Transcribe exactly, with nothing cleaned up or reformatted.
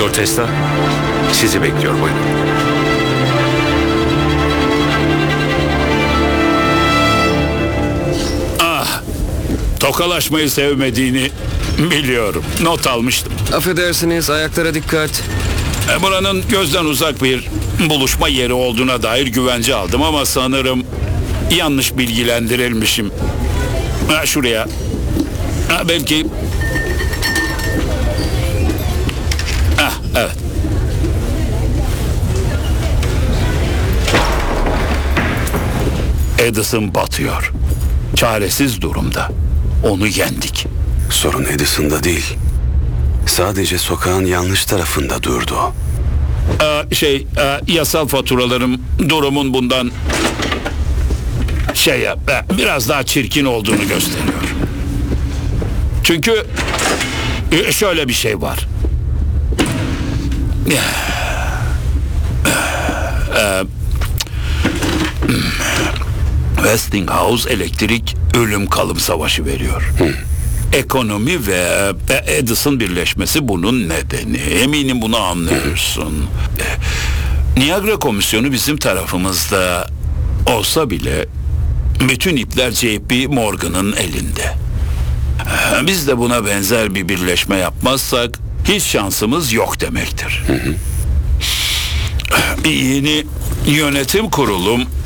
Doktor Tesla sizi bekliyor, buyurun. Tokalaşmayı sevmediğini biliyorum. Not almıştım. Affedersiniz, ayaklara dikkat. E, Buranın gözden uzak bir buluşma yeri olduğuna dair güvence aldım ama sanırım yanlış bilgilendirilmişim. Ha, şuraya. Ha, belki... Ha, evet. Edison batıyor. Çaresiz durumda. Onu yendik. Sorun Edison'da değil. Sadece sokağın yanlış tarafında durdu. Ee, şey, e, yasal faturalarım durumun bundan şey yap, e, biraz daha çirkin olduğunu gösteriyor. Çünkü e, şöyle bir şey var. Ee, Westinghouse elektrik ölüm kalım savaşı veriyor. Hı. Ekonomi ve e, Edison birleşmesi bunun nedeni. Eminim bunu anlıyorsun. E, Niagara Komisyonu bizim tarafımızda olsa bile bütün ipler J P Morgan'ın elinde. E, Biz de buna benzer bir birleşme yapmazsak hiç şansımız yok demektir. Hı hı. Yeni yönetim kurulum